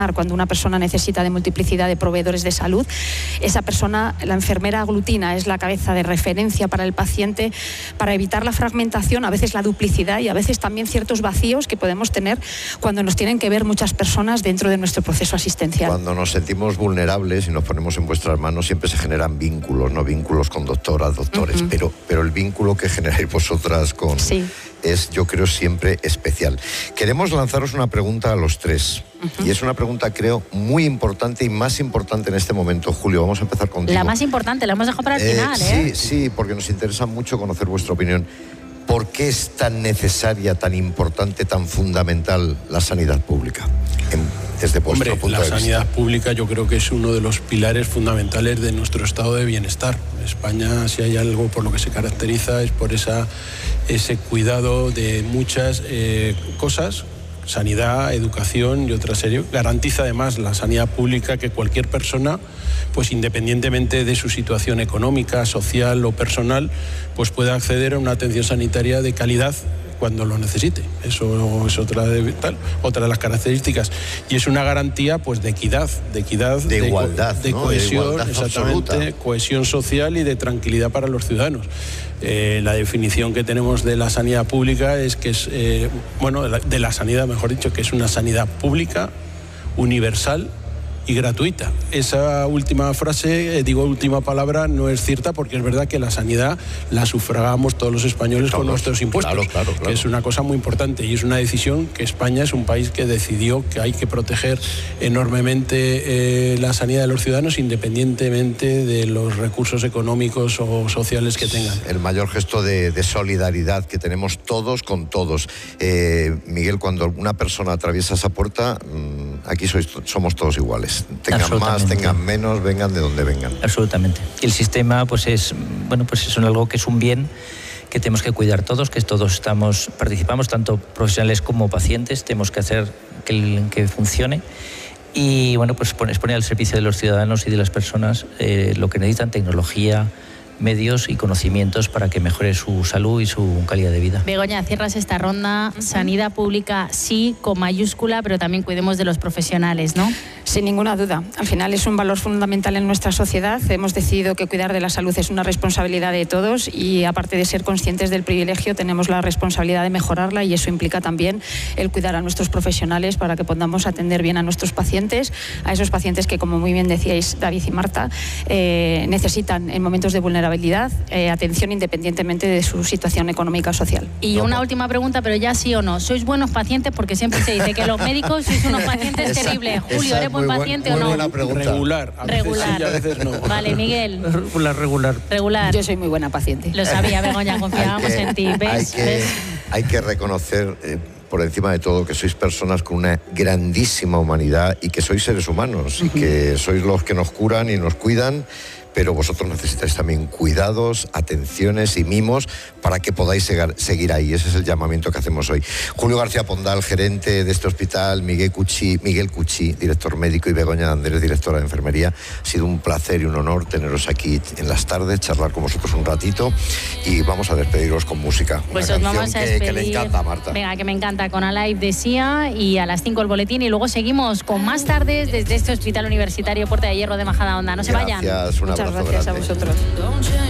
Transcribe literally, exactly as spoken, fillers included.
Cuando una persona necesita de multiplicidad de proveedores de salud, esa persona, la enfermera aglutina, es la cabeza de referencia para el paciente, para evitar la fragmentación, a veces la duplicidad y a veces también ciertos vacíos que podemos tener cuando nos tienen que ver muchas personas dentro de nuestro proceso asistencial. Cuando nos sentimos vulnerables y nos ponemos en vuestras manos, siempre se generan vínculos, ¿no? Vínculos con doctoras, doctores, uh-huh. pero, pero el vínculo que generáis vosotras con... Sí. es, yo creo, siempre especial. Queremos lanzaros una pregunta a los tres. Uh-huh. Y es una pregunta, creo, muy importante y más importante en este momento. Julio, vamos a empezar contigo. La más importante, la hemos dejado para el eh, final, sí, ¿eh? Sí, sí, porque nos interesa mucho conocer vuestra opinión. ¿Por qué es tan necesaria, tan importante, tan fundamental la sanidad pública? En, desde vuestro Hombre, punto la de sanidad vista. pública yo creo que es uno de los pilares fundamentales de nuestro estado de bienestar. España, si hay algo por lo que se caracteriza, es por esa, ese cuidado de muchas eh, cosas, sanidad, educación y otra serie. Garantiza además la sanidad pública que cualquier persona, pues independientemente de su situación económica, social o personal, pues pueda acceder a una atención sanitaria de calidad cuando lo necesite. Eso es otra de, tal, otra de las características. Y es una garantía, pues, de equidad, de equidad, de, de igualdad, de ¿no? cohesión, de igualdad exactamente, absoluta. Cohesión social y de tranquilidad para los ciudadanos. Eh, la definición que tenemos de la sanidad pública es que es, eh, bueno, de la, de la sanidad, mejor dicho, que es una sanidad pública, universal y gratuita. Esa última frase, eh, digo última palabra, no es cierta porque es verdad que la sanidad la sufragamos todos los españoles todos, con nuestros impuestos, claro, claro, claro. que es una cosa muy importante y es una decisión que España es un país que decidió que hay que proteger enormemente eh, la sanidad de los ciudadanos independientemente de los recursos económicos o sociales que tengan. El mayor gesto de, de solidaridad que tenemos todos con todos. Eh, Miguel, cuando una persona atraviesa esa puerta, mmm, aquí sois, somos todos iguales. Tengan más, tengan menos, vengan de donde vengan. Absolutamente. El sistema, pues es, bueno, pues es algo que es un bien que tenemos que cuidar todos, que todos estamos, participamos, tanto profesionales como pacientes, tenemos que hacer que, el, que funcione. Y bueno, pues poner, poner al servicio de los ciudadanos y de las personas eh, lo que necesitan, tecnología, medios y conocimientos para que mejore su salud y su calidad de vida. Begoña, cierras esta ronda. Uh-huh. Sanidad pública sí, con mayúscula, pero también cuidemos de los profesionales, ¿no? Sin ninguna duda. Al final es un valor fundamental en nuestra sociedad. Hemos decidido que cuidar de la salud es una responsabilidad de todos y aparte de ser conscientes del privilegio, tenemos la responsabilidad de mejorarla y eso implica también el cuidar a nuestros profesionales para que podamos atender bien a nuestros pacientes, a esos pacientes que, como muy bien decíais David y Marta, eh, necesitan en momentos de vulnerabilidad Eh, atención independientemente de su situación económica o social. Y una última pregunta, pero ya sí o no. ¿Sois buenos pacientes? Porque siempre se dice que los médicos sois unos pacientes esa, terribles. Julio, ¿eres buen paciente buen, o no? Buena pregunta. Regular. A veces regular. Sí, a veces no. Vale, Miguel. Regular, regular. Regular. Yo soy muy buena paciente. Lo sabía, Begoña, confiábamos que, en ti. ¿Ves? Hay que, ¿Ves? hay que reconocer... Eh, por encima de todo, que sois personas con una grandísima humanidad y que sois seres humanos, uh-huh. y que sois los que nos curan y nos cuidan, pero vosotros necesitáis también cuidados, atenciones y mimos para que podáis segar, seguir ahí. Ese es el llamamiento que hacemos hoy. Julio García Pondal, gerente de este hospital, Miguel Cuchi, Miguel Cuchi, director médico, y Begoña Andrés, directora de enfermería. Ha sido un placer y un honor teneros aquí en las tardes, charlar con vosotros un ratito y vamos a despediros con música. Pues una os canción vamos a que, despedir. que le encanta a Marta. Venga, que me encanta, con Alive de Sia y a las cinco el boletín y luego seguimos con más tardes desde este Hospital Universitario Puerta de Hierro de Majadahonda. No se vayan. Gracias, un Muchas abrazo gracias grande. a vosotros.